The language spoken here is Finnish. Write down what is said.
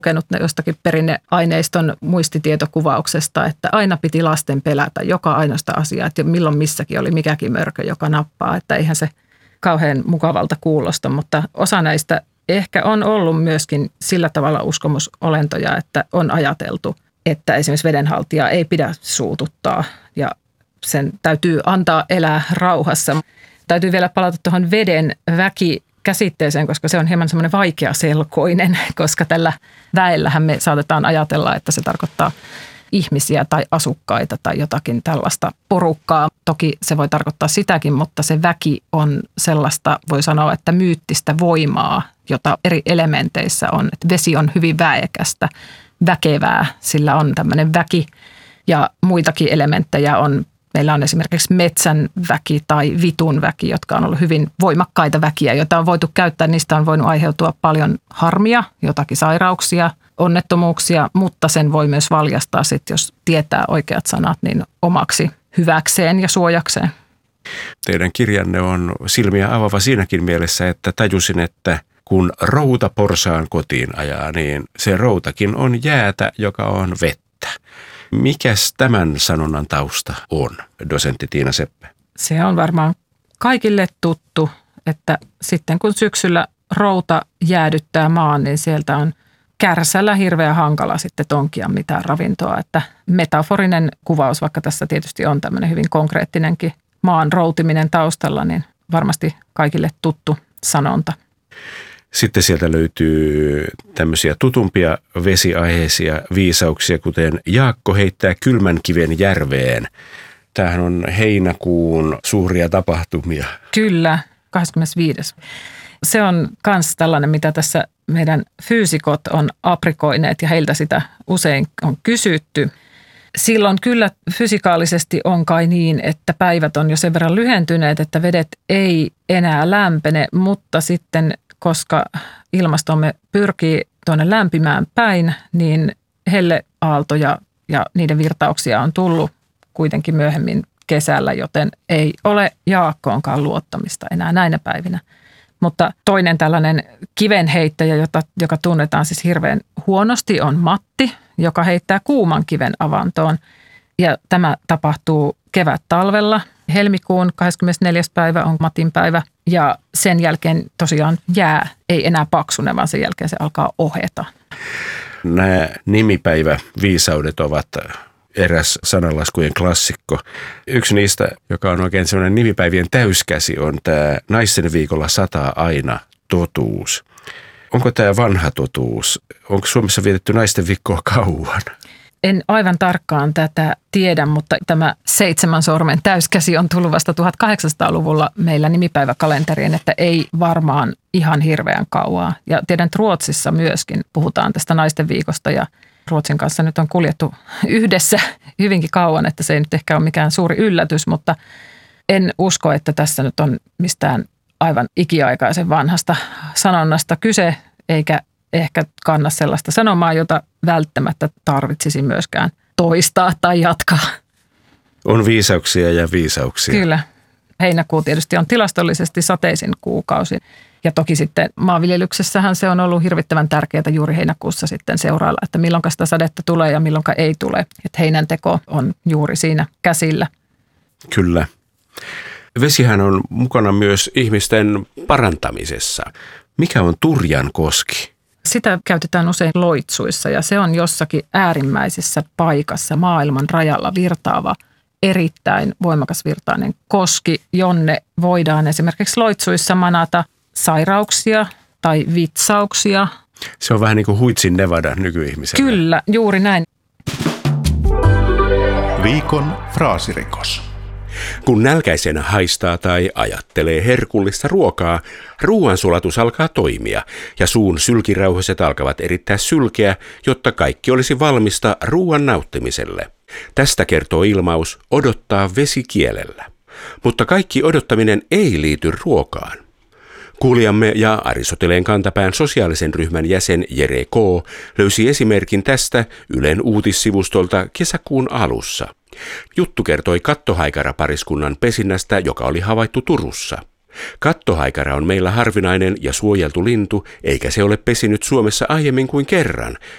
lukenut jostakin perinneaineiston muistitietokuvauksesta, että aina piti lasten pelätä joka ainoasta asiaa, että milloin missäkin oli mikäkin mörkö, joka nappaa, että eihän se kauhean mukavalta kuulosta, mutta osa näistä ehkä on ollut myöskin sillä tavalla uskomusolentoja, että on ajateltu, että esimerkiksi vedenhaltijaa ei pidä suututtaa ja sen täytyy antaa elää rauhassa. Täytyy vielä palata tuohon veden väkikäsitteeseen, koska se on hieman semmoinen vaikeaselkoinen, koska tällä väellähän me saatetaan ajatella, että se tarkoittaa ihmisiä tai asukkaita tai jotakin tällaista porukkaa. Toki se voi tarkoittaa sitäkin, mutta se väki on sellaista, voi sanoa, että myyttistä voimaa, jota eri elementeissä on. Että vesi on hyvin väekästä, väkevää, sillä on tämmöinen väki ja muitakin elementtejä on. Meillä on esimerkiksi metsän väki tai vitun väki, jotka on ollut hyvin voimakkaita väkiä, joita on voitu käyttää. Niistä on voinut aiheutua paljon harmia, jotakin sairauksia, onnettomuuksia, mutta sen voi myös valjastaa sitten, jos tietää oikeat sanat, niin omaksi hyväkseen ja suojakseen. Teidän kirjanne on silmiä avaava siinäkin mielessä, että tajusin, että kun routa porsaan kotiin ajaa, niin se routakin on jäätä, joka on vettä. Mikäs tämän sanonnan tausta on, dosentti Tiina Seppä? Se on varmaan kaikille tuttu, että sitten kun syksyllä routa jäädyttää maan, niin sieltä on kärsällä hirveän hankala sitten tonkia mitään ravintoa. Että metaforinen kuvaus, vaikka tässä tietysti on tämmöinen hyvin konkreettinenkin maan routiminen taustalla, niin varmasti kaikille tuttu sanonta. Sitten sieltä löytyy tämmöisiä tutumpia vesiaiheisia viisauksia, kuten Jaakko heittää kylmän kiven järveen. Tämähän on heinäkuun suuria tapahtumia. Kyllä, 25. Se on myös tällainen, mitä tässä meidän fyysikot on aprikoineet ja heiltä sitä usein on kysytty. Silloin kyllä fysikaalisesti on kai niin, että päivät on jo sen verran lyhentyneet, että vedet ei enää lämpene, mutta sitten koska ilmastomme pyrkii tuonne lämpimään päin, niin helleaaltoja ja niiden virtauksia on tullut kuitenkin myöhemmin kesällä, joten ei ole Jaakkoonkaan luottamista enää näinä päivinä. Mutta toinen tällainen kivenheittäjä, joka tunnetaan siis hirveän huonosti, on Matti, joka heittää kuuman kiven avantoon. Ja tämä tapahtuu kevät-talvella. Helmikuun 24. päivä on Matin päivä ja sen jälkeen tosiaan jää ei enää paksune, vaan sen jälkeen se alkaa oheta. Nämä nimipäiväviisaudet ovat eräs sananlaskujen klassikko. Yksi niistä, joka on oikein sellainen nimipäivien täyskäsi, on tämä naisten viikolla sataa aina totuus. Onko tämä vanha totuus? Onko Suomessa vietetty naisten viikkoa kauan? En aivan tarkkaan tätä tiedä, mutta tämä 7 sormen täyskäsi on tullut vasta 1800-luvulla meillä nimipäiväkalenteriin, että ei varmaan ihan hirveän kauaa. Ja tiedän, että Ruotsissa myöskin puhutaan tästä naisten viikosta ja Ruotsin kanssa nyt on kuljettu yhdessä hyvinkin kauan, että se ei nyt ehkä ole mikään suuri yllätys, mutta en usko, että tässä nyt on mistään aivan ikiaikaisen vanhasta sanonnasta kyse, eikä ehkä kanna sellaista sanomaa, jota välttämättä tarvitsisi myöskään toistaa tai jatkaa. On viisauksia ja viisauksia. Kyllä. Heinäkuu tietysti on tilastollisesti sateisin kuukausi. Ja toki sitten maanviljelyksessähän se on ollut hirvittävän tärkeää juuri heinäkuussa sitten seurailla, että milloinka sitä sadetta tulee ja milloinka ei tule. Että heinänteko on juuri siinä käsillä. Kyllä. Vesihän on mukana myös ihmisten parantamisessa. Mikä on Turjankoski? Sitä käytetään usein loitsuissa ja se on jossakin äärimmäisessä paikassa maailman rajalla virtaava, erittäin voimakas virtainen koski, jonne voidaan esimerkiksi loitsuissa manata sairauksia tai vitsauksia. Se on vähän niin kuin Huitsin Nevada nykyihmiselle. Kyllä, juuri näin. Viikon fraasirikos. Kun nälkäisenä haistaa tai ajattelee herkullista ruokaa, ruoansulatus alkaa toimia ja suun sylkirauhaset alkavat erittää sylkeä, jotta kaikki olisi valmista ruoan nauttimiselle. Tästä kertoo ilmaus odottaa vesi kielellä. Mutta kaikki odottaminen ei liity ruokaan. Kuulijamme ja Aristoteleen kantapään sosiaalisen ryhmän jäsen Jere K. löysi esimerkin tästä Ylen uutissivustolta kesäkuun alussa. Juttu kertoi kattohaikarapariskunnan pesinnästä, joka oli havaittu Turussa. Kattohaikara on meillä harvinainen ja suojeltu lintu, eikä se ole pesinyt Suomessa aiemmin kuin kerran,